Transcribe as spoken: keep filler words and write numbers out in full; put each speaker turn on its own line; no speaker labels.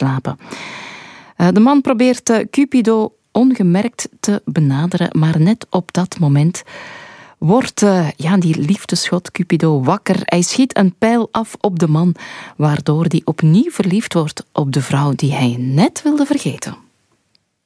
slapen. Uh, de man probeert uh, Cupido ongemerkt te benaderen, maar net op dat moment wordt uh, ja, die liefdesgod Cupido wakker. Hij schiet een pijl af op de man, waardoor hij opnieuw verliefd wordt op de vrouw die hij net wilde vergeten.